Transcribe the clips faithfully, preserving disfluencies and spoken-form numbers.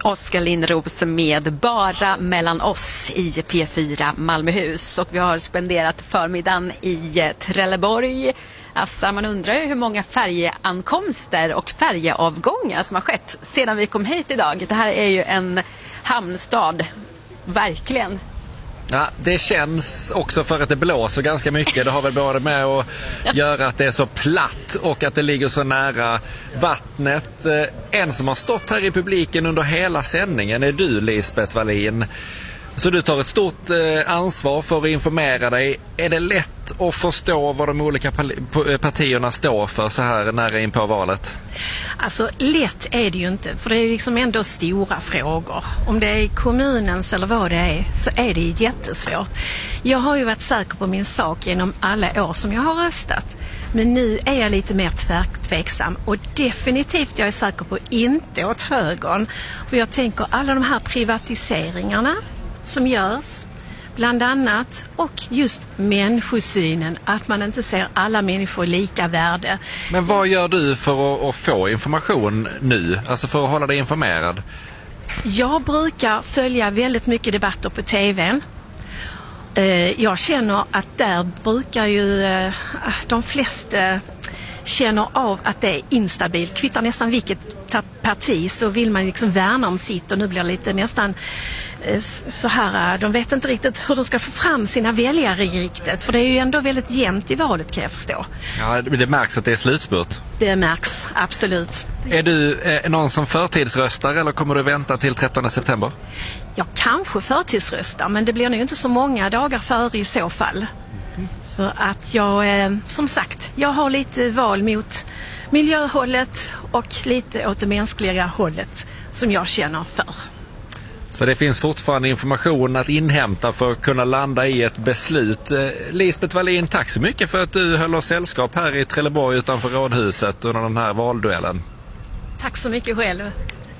Oskar Lindros med Bara mellan oss i P fyra Malmöhus. Och vi har spenderat förmiddagen i Trelleborg. Alltså, man undrar ju hur många färjeankomster och färjeavgångar som har skett sedan vi kom hit idag. Det här är ju en hamnstad, verkligen. Ja, det känns också för att det blåser ganska mycket. Det har väl både med att göra att det är så platt och att det ligger så nära vattnet. En som har stått här i publiken under hela sändningen är du, Lisbeth Wallin. Så du tar ett stort ansvar för att informera dig. Är det lätt att förstå vad de olika partierna står för så här nära in på valet? Alltså lätt är det ju inte, för det är liksom ändå stora frågor. Om det är kommunens eller vad det är så är det jättesvårt. Jag har ju varit säker på min sak genom alla år som jag har röstat. Men nu är jag lite mer tveksam och definitivt jag är säker på inte åt högern. För jag tänker alla de här privatiseringarna som görs bland annat, och just människosynen, att man inte ser alla människor lika värde. Men vad gör du för att, att få information nu? Alltså för att hålla dig informerad? Jag brukar följa väldigt mycket debatter på tvn. Jag känner att där brukar ju de flesta känner av att det är instabilt. Kvittar nästan vilket parti så vill man liksom värna om sitt, och nu blir det lite nästan så här, de vet inte riktigt hur de ska få fram sina väljare riktigt, för det är ju ändå väldigt jämnt i valet, kan jag förstå. Ja, det märks att det är slutspurt. Det märks, absolut. Är du eh, någon som förtidsröstar eller kommer du vänta till trettonde september? Jag kanske förtidsröstar, men det blir nog inte så många dagar före i så fall. För att jag, eh, som sagt, jag har lite val mot miljöhållet och lite åt det mänskliga hållet som jag känner för. Så det finns fortfarande information att inhämta för att kunna landa i ett beslut. Eh, Lisbeth Wallin, tack så mycket för att du höll oss sällskap här i Trelleborg utanför Rådhuset under den här valduellen. Tack så mycket själv.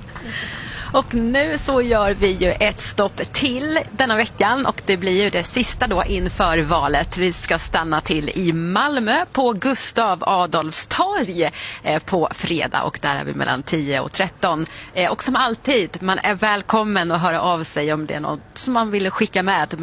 Och nu så gör vi ju ett stopp till denna veckan, och det blir ju det sista då inför valet. Vi ska stanna till i Malmö på Gustav Adolfs torg eh, på fredag, och där är vi mellan tio och tretton. Eh, och som alltid, man är välkommen att höra av sig om det är något som man vill skicka med.